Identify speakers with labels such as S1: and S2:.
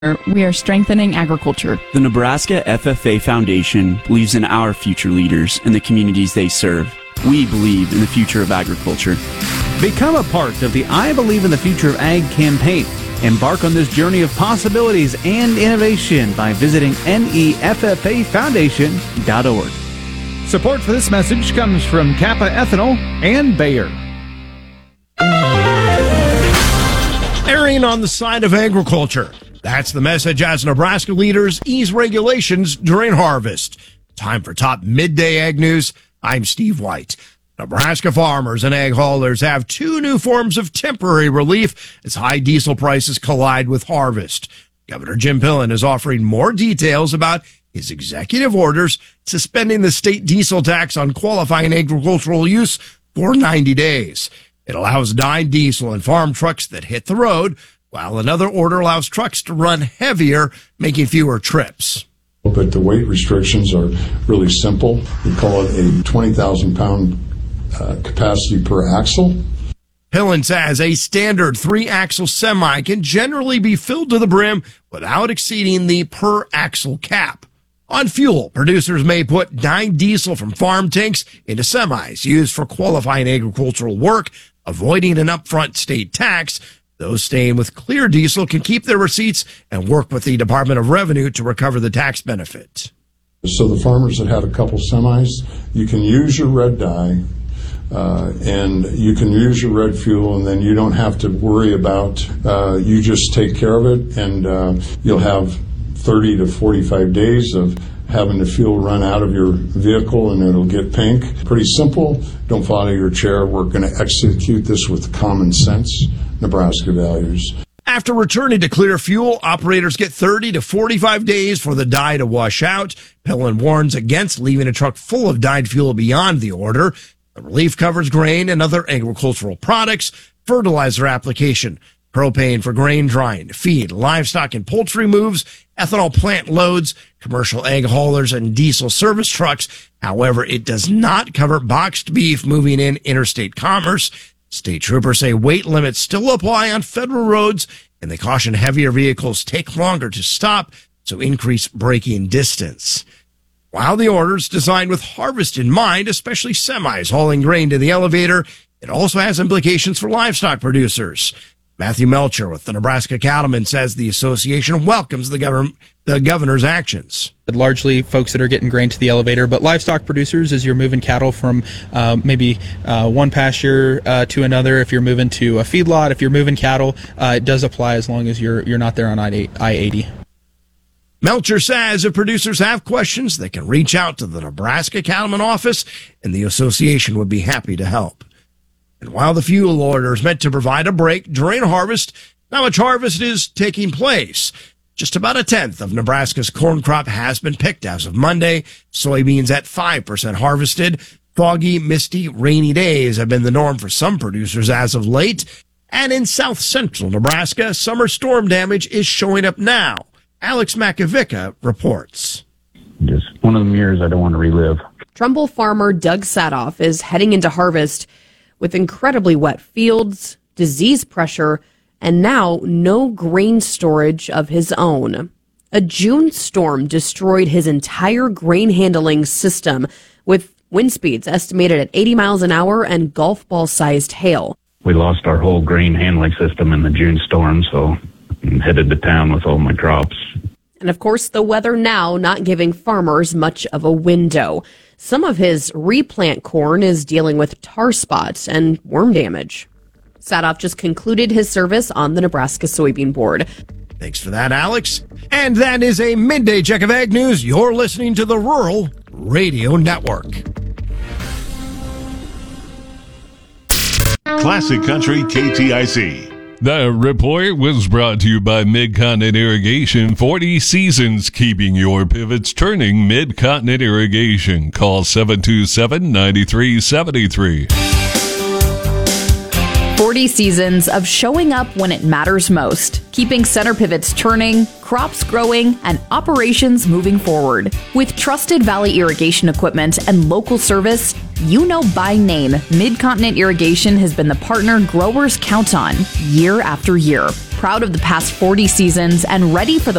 S1: We are strengthening agriculture.
S2: The Nebraska FFA Foundation believes in our future leaders and the communities they serve. We believe in the future of agriculture.
S3: Become a part of the I Believe in the Future of Ag campaign. Embark on this journey of possibilities and innovation by visiting neffafoundation.org. Support for this message comes from Kappa Ethanol and Bayer.
S4: Erring on the side of agriculture. That's the message as Nebraska leaders ease regulations during harvest. Time for top midday ag news. I'm Steve White. Nebraska farmers and ag haulers have two new forms of temporary relief as high diesel prices collide with harvest. Governor Jim Pillen is offering more details about his executive orders suspending the state diesel tax on qualifying agricultural use for 90 days. It allows dyed diesel and farm trucks that hit the road, while another order allows trucks to run heavier, making fewer trips.
S5: But the weight restrictions are really simple. We call it a 20,000-pound capacity per axle.
S4: Pillen says a standard 3-axle semi can generally be filled to the brim without exceeding the per-axle cap. On fuel, producers may put dyed diesel from farm tanks into semis used for qualifying agricultural work, avoiding an upfront state tax. Those staying with clear diesel can keep their receipts and work with the Department of Revenue to recover the tax benefit.
S5: So the farmers that have a couple semis, you can use your red dye and you can use your red fuel, and then you don't have to worry about, you just take care of it, and you'll have 30 to 45 days of having the fuel run out of your vehicle and it'll get pink. Pretty simple. Don't fall out of your chair. We're going to execute this with common sense, Nebraska values.
S4: After returning to clear fuel, operators get 30 to 45 days for the dye to wash out. Pillen warns against leaving a truck full of dyed fuel beyond the order. The relief covers grain and other agricultural products, fertilizer application, propane for grain drying, feed, livestock and poultry moves, ethanol plant loads, commercial egg haulers, and diesel service trucks. However, it does not cover boxed beef moving in interstate commerce. State troopers say weight limits still apply on federal roads, and they caution heavier vehicles take longer to stop, so increase braking distance. While the order's designed with harvest in mind, especially semis hauling grain to the elevator, it also has implications for livestock producers. Matthew Melcher with the Nebraska Cattlemen says the association welcomes the governor's actions.
S6: Largely folks that are getting grain to the elevator, but livestock producers, as you're moving cattle from maybe one pasture to another, if you're moving to a feedlot, if you're moving cattle, it does apply as long as you're not there on I-80.
S4: Melcher says if producers have questions, they can reach out to the Nebraska Cattlemen office, and the association would be happy to help. And while the fuel order is meant to provide a break during harvest, not much harvest is taking place. Just about a tenth of Nebraska's corn crop has been picked as of Monday. Soybeans at 5% harvested. Foggy, misty, rainy days have been the norm for some producers as of late. And in south central Nebraska, summer storm damage is showing up now. Alex Makovica reports.
S7: Just one of them years I don't want to relive.
S8: Trumbull farmer Doug Sadoff is heading into harvest with incredibly wet fields, disease pressure, and now no grain storage of his own. A June storm destroyed his entire grain handling system with wind speeds estimated at 80 miles an hour and golf ball-sized hail.
S7: We lost our whole grain handling system in the June storm, so I'm headed to town with all my crops.
S8: And of course, the weather now not giving farmers much of a window. Some of his replant corn is dealing with tar spots and worm damage. Sadoff just concluded his service on the Nebraska Soybean Board.
S4: Thanks for that, Alex. And that is a midday check of ag news. You're listening to the Rural Radio Network.
S9: Classic Country KTIC.
S10: The report was brought to you by Mid-Continent Irrigation. 40 seasons keeping your pivots turning. Mid-Continent Irrigation. Call 727-9373.
S1: 40 seasons of showing up when it matters most, keeping center pivots turning, crops growing, and operations moving forward. With trusted Valley irrigation equipment and local service, you know by name, Mid-Continent Irrigation has been the partner growers count on year after year. proud of the past 40 seasons and ready for the